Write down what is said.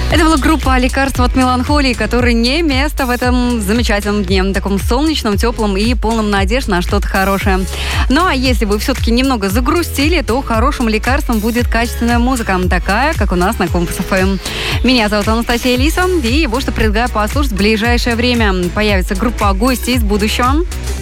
Это была группа «Лекарство от меланхолии», которой не место в этом замечательном дне, таком солнечном, теплом и полном надежд на что-то хорошее. Ну а если вы все-таки немного загрустили, то хорошим лекарством будет качественная музыка, такая, как у нас на Компас ФМ. Меня зовут Анастасия Лиса, и вот что предлагаю послушать в ближайшее время. Появится группа «Гости из будущего».